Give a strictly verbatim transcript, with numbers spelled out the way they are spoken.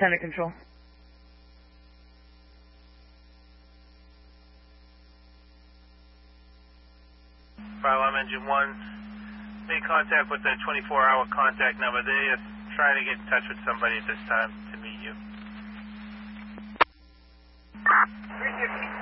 Lieutenant Control. Firearm Engine one, made contact with the twenty-four hour contact number. They are trying to get in touch with somebody at this time to meet you. three sixty.